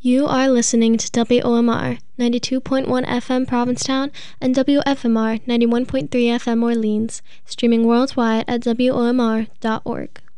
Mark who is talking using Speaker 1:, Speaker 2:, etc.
Speaker 1: You are listening to WOMR 92.1 FM Provincetown and WFMR 91.3 FM Orleans, streaming worldwide at WOMR.org.